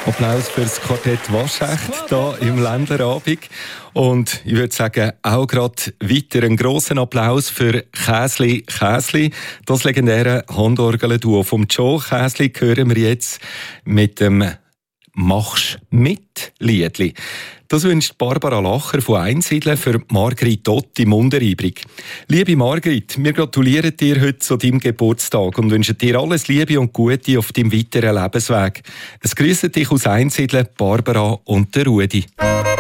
Applaus für das Quartett Waschecht hier im Ländlerabend. Und ich würde sagen, auch gerade weiter einen grossen Applaus für Käsli. Das legendäre Handorgel-Duo vom Joe Käsli hören wir jetzt mit dem «Machst mit» Liedli. Das wünscht Barbara Lacher von Einsiedeln für Margrit Dott im Untereibrig. Liebe Margrit, wir gratulieren dir heute zu deinem Geburtstag und wünschen dir alles Liebe und Gute auf deinem weiteren Lebensweg. Es grüßen dich aus Einsiedeln Barbara und der Rudi.